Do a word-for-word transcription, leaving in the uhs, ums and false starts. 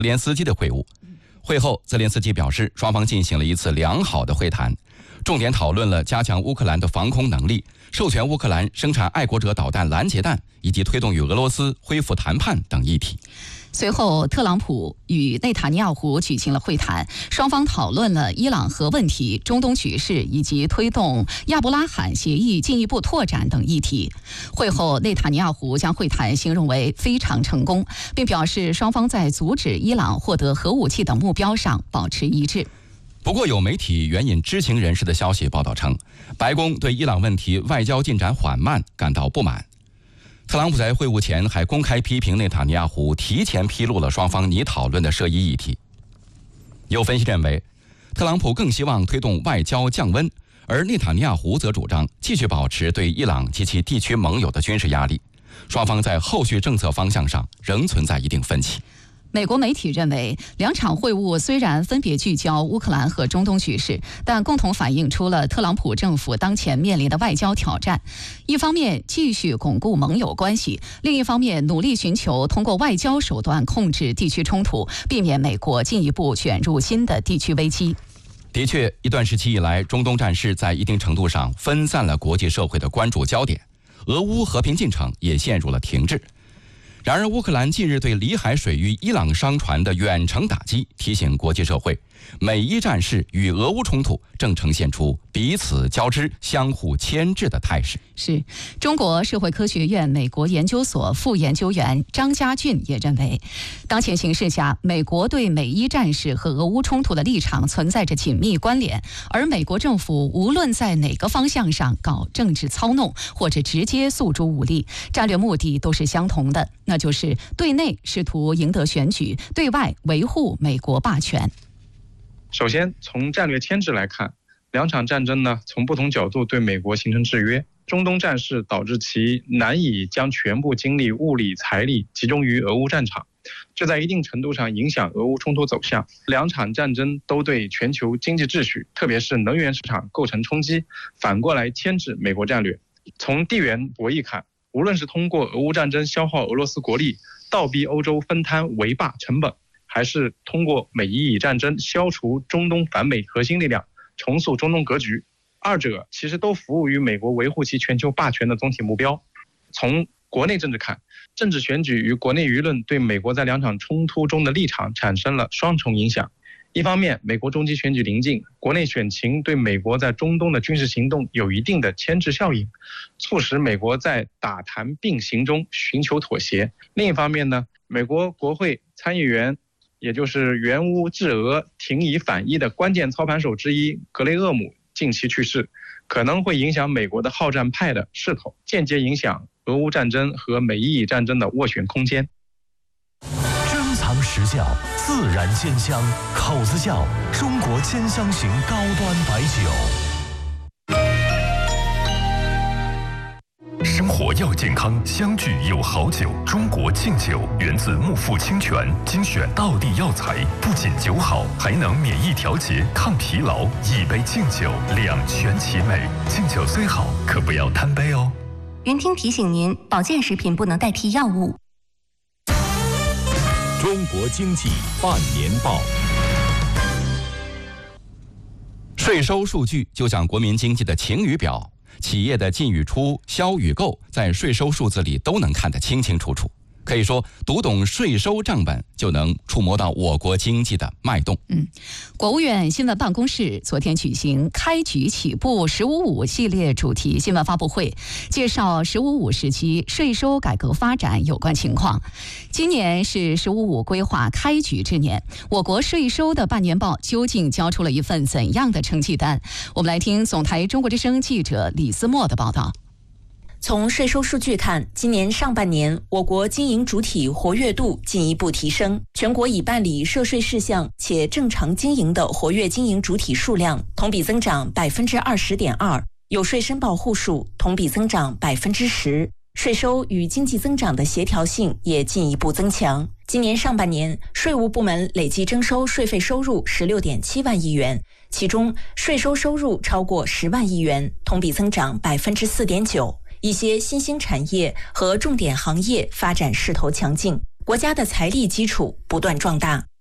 连斯基的会晤。会后，泽连斯基表示，双方进行了一次良好的会谈，重点讨论了加强乌克兰的防空能力、授权乌克兰生产爱国者导弹拦截弹，以及推动与俄罗斯恢复谈判等议题。 随后，特朗普与内塔尼亚胡举行了会谈，双方讨论了伊朗核问题、中东局势以及推动亚伯拉罕协议进一步拓展等议题。会后，内塔尼亚胡将会谈形容为非常成功，并表示双方在阻止伊朗获得核武器等目标上保持一致。 不过，有媒体援引知情人士的消息报道称，白宫对伊朗问题外交进展缓慢感到不满。特朗普在会晤前还公开批评内塔尼亚胡提前披露了双方拟讨论的涉议议题。有分析认为，特朗普更希望推动外交降温，而内塔尼亚胡则主张继续保持对伊朗及其地区盟友的军事压力。双方在后续政策方向上仍存在一定分歧。 美国媒体认为，两场会晤虽然分别聚焦乌克兰和中东局势，但共同反映出了特朗普政府当前面临的外交挑战。一方面继续巩固盟友关系，另一方面努力寻求通过外交手段控制地区冲突，避免美国进一步卷入新的地区危机。 的确，一段时期以来，中东战事在一定程度上分散了国际社会的关注焦点，俄乌和平进程也陷入了停滞。然而，乌克兰近日对里海水域伊朗商船的远程打击，提醒国际社会，美伊战事与俄乌冲突正呈现出彼此交织、相互牵制的态势。 是中国社会科学院美国研究所副研究员张家俊也认为，当前形势下，美国对美伊战事和俄乌冲突的立场存在着紧密关联，而美国政府无论在哪个方向上搞政治操弄，或者直接诉诸武力，战略目的都是相同的，那就是对内试图赢得选举，对外维护美国霸权。 首先，从战略牵制来看，两场战争呢，从不同角度对美国形成制约。中东战事导致其难以将全部精力、物力、财力集中于俄乌战场，这在一定程度上影响俄乌冲突走向。两场战争都对全球经济秩序，特别是能源市场构成冲击，反过来牵制美国战略。从地缘博弈看，无论是通过俄乌战争消耗俄罗斯国力，倒逼欧洲分摊围霸成本，还是通过美伊以战争消除中东反美核心力量，重塑中东格局，二者其实都服务于美国维护其全球霸权的总体目标。从国内政治看，政治选举与国内舆论对美国在两场冲突中的立场产生了双重影响。一方面，美国中期选举临近，国内选情对美国在中东的军事行动有一定的牵制效应，促使美国在打谈并行中寻求妥协。另一方面呢，美国国会参议员，也就是援乌制俄、停以反伊的关键操盘手之一格雷厄姆近期去世，可能会影响美国的好战派的势头，间接影响俄乌战争和美伊以战争的斡旋空间。 珍藏实窖，自然鲜香，口子窖中国兼香型高端白酒。生活要健康，相聚有好酒。中国敬酒源自木富清泉，精选道地药材，不仅酒好，还能免疫调节、抗疲劳。一杯敬酒，两全其美。敬酒虽好，可不要贪杯哦。 云听提醒您，保健食品不能代替药物。 中国经济半年报。 税收数据就像国民经济的晴雨表，企业的进与出、销与购，在税收数字里都能看得清清楚楚。可以说，读懂税收账本，就能触摸到我国经济的脉动。 嗯，国务院新闻办公室昨天举行“开局起步“十五五”系列主题新闻发布会，介绍“十五五”时期税收改革发展有关情况。今年是“十五五”规划开局之年，我国税收的半年报究竟交出了一份怎样的成绩单？我们来听总台中国之声记者李思墨的报道。 从税收数据看，今年上半年我国经营主体活跃度进一步提升，全国已办理涉税事项且正常经营的活跃经营主体数量同比增长百分之二十点二，有税申报户数同比增长百分之十，税收与经济增长的协调性也进一步增强。今年上半年，税务部门累计征收税费收入十六点七万亿元，其中税收收入超过十万亿元，同比增长百分之四点九。一些新兴产业和重点行业发展势头强劲， 国家的财力基础不断壮大。